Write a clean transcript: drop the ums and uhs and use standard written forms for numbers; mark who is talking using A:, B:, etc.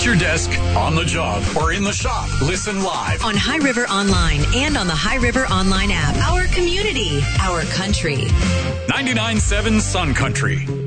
A: At your desk, on the job, or in the shop. Listen live
B: on High River Online and on the High River Online app. Our community, our country.
A: 99.7 Sun Country.